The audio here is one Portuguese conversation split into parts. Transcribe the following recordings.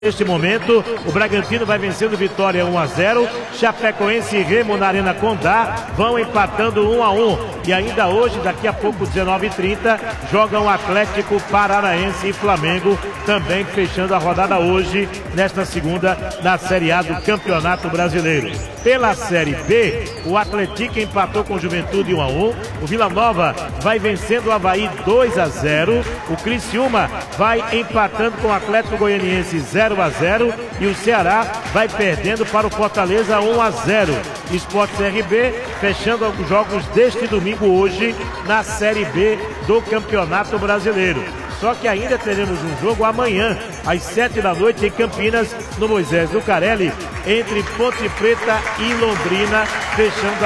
Neste momento, o Bragantino vai vencendo Vitória 1-0. Chapecoense e Remo na Arena Condá vão empatando 1-1. E ainda hoje, daqui a pouco, 19h30, jogam Atlético Paranaense e Flamengo, também fechando a rodada hoje, nesta segunda, na Série A do Campeonato Brasileiro. Pela Série B, o Atlético empatou com o Juventude 1-1. O Vila Nova vai vencendo o Avaí 2-0. O Criciúma vai empatando com o Atlético Goianiense 0-0 e o Ceará vai perdendo para o Fortaleza 1-0. Sport CRB fechando os jogos deste domingo hoje na Série B do Campeonato Brasileiro. Só que ainda teremos um jogo amanhã, às 7 da noite, em Campinas, no Moisés Lucarelli, entre Ponte Preta e Londrina, fechando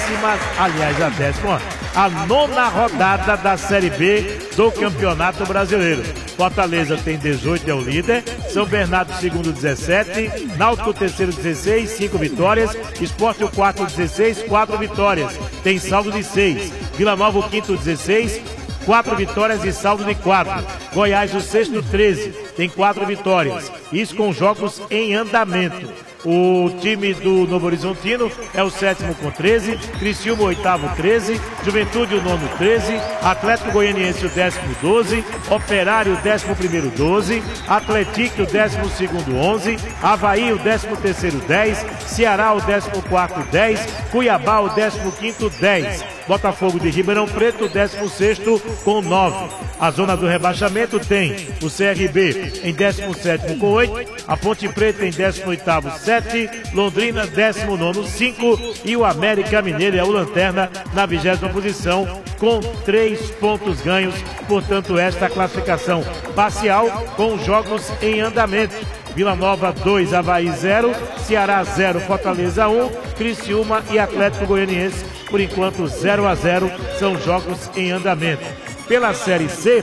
a nona rodada da Série B do Campeonato Brasileiro. Fortaleza tem 18, é o líder. São Bernardo, segundo, 17. Náutico, terceiro, 16, 5 vitórias. Sport, o quarto, 16, 4 vitórias. Tem saldo de 6. Vila Nova, o quinto, 16. 4 vitórias e saldo de 4. Goiás, o sexto, 13. Tem 4 vitórias. Isso com jogos em andamento. O time do Novo Horizontino é o sétimo com 13, Criciúma o oitavo 13, Juventude o nono 13, Atlético Goianiense o 10º 12, Operário o 11º 12, Atlético o 12º 11, Avaí o 13º 10, Ceará o 14º 10, Cuiabá o 15º 10, Botafogo de Ribeirão Preto o 16º com 9. A zona do rebaixamento tem o CRB em 17º com 8, a Ponte Preta em 18º 7, Londrina 19º 5 e o América Mineiro é o lanterna na 20ª posição com 3 pontos ganhos. Portanto, esta classificação parcial com jogos em andamento. Vila Nova 2, Avaí 0, Ceará 0, Fortaleza 1, Criciúma e Atlético Goianiense, por enquanto 0-0, são jogos em andamento. Pela Série C,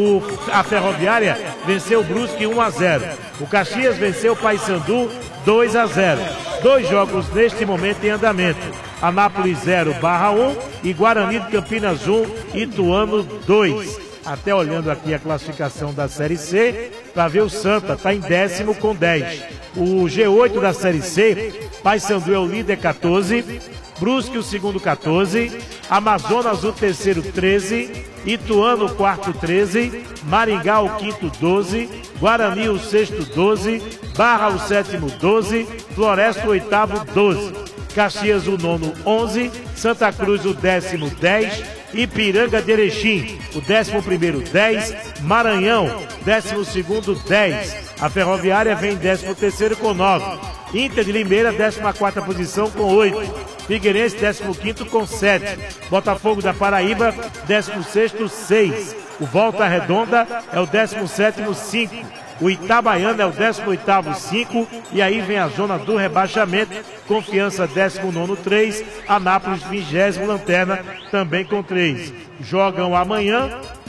a Ferroviária venceu o Brusque 1-0. O Caxias venceu o Paysandu 2-0. 2 jogos neste momento em andamento. Anápolis 0/1 e Guarani de Campinas 1, Ituano 2. Até olhando aqui a classificação da Série C, para ver o Santa, está em 10º com 10. O G8 da Série C, Paysandu é o líder 14, Brusque o segundo 14, Amazonas o terceiro 13, Ituano o quarto 13, Maringá o quinto 12, Guarani o sexto 12, Barra o sétimo 12, Floresta o oitavo 12, Caxias o nono 11, Santa Cruz o 10º 10, Ipiranga de Erechim o 11º 10, Maranhão 12º 10, a Ferroviária vem em 13º com 9, Inter de Limeira 14ª posição com 8, Figueirense 15º com 7, Botafogo da Paraíba 16º 6, o Volta Redonda é o 17º 5, o Itabaiana é o 18º 5 e aí vem a zona do rebaixamento, Confiança 19º 3, Anápolis 20º lanterna também com 3. Jogam amanhã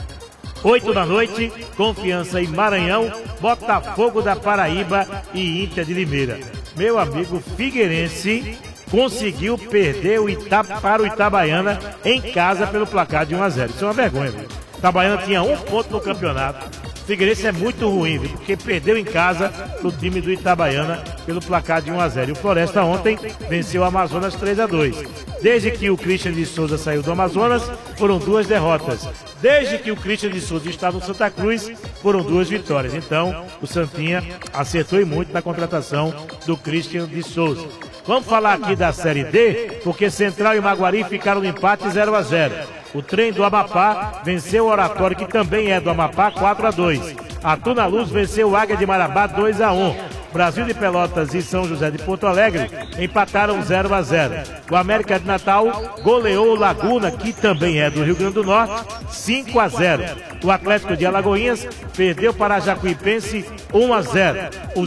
8 da noite, Confiança e Maranhão, Botafogo da Paraíba e Inter de Limeira. Meu amigo, Figueirense conseguiu perder para o Itabaiana em casa pelo placar de 1-0. Isso é uma vergonha, viu? Itabaiana tinha 1 ponto no campeonato. Figueirense é muito ruim, viu? Porque perdeu em casa pro time do Itabaiana pelo placar de 1-0. E o Floresta ontem venceu o Amazonas 3-2. Desde que o Christian de Souza saiu do Amazonas, foram 2 derrotas. Desde que o Christian de Souza está no Santa Cruz, foram 2 vitórias. Então, o Santinha acertou e muito na contratação do Christian de Souza. Vamos falar aqui da Série D, porque Central e Maguari ficaram no empate 0-0. O Trem do Amapá venceu o Oratório, que também é do Amapá, 4-2. A Tuna Luz venceu o Águia de Marabá 2-1. Brasil de Pelotas e São José de Porto Alegre empataram 0-0. O América de Natal goleou o Laguna, que também é do Rio Grande do Norte, 5-0. O Atlético de Alagoinhas perdeu para a Jacuipense 1-0. O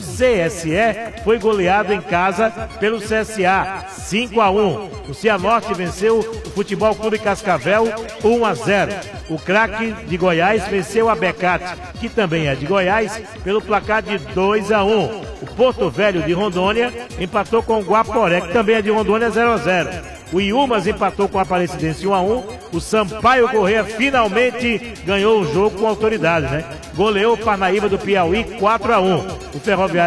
CSE foi goleado em casa pelo CSA 5-1. O Cianorte venceu o Futebol Clube Cascavel 1-0. O Craque de Goiás venceu a Becate, que também é de Goiás, pelo placar de 2-1. O Porto Velho de Rondônia empatou com o Guaporé, que também é de Rondônia, 0-0. O Iumas empatou com a Aparecidense 1-1. O Sampaio Corrêa finalmente ganhou o jogo com autoridade, né? Goleou o Parnaíba do Piauí 4-1. O Ferroviário